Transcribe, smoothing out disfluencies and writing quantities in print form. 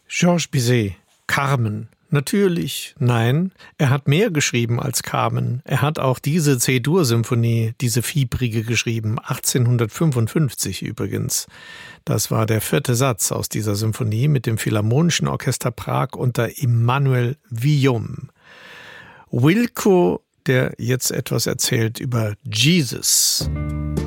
Georges Bizet, Carmen. Natürlich, nein, er hat mehr geschrieben als Carmen. Er hat auch diese C-Dur-Symphonie, diese fiebrige geschrieben, 1855 übrigens. Das war der 4. Satz aus dieser Symphonie mit dem Philharmonischen Orchester Prag unter Emmanuel Villaume. Wilco, der jetzt etwas erzählt über Jesus.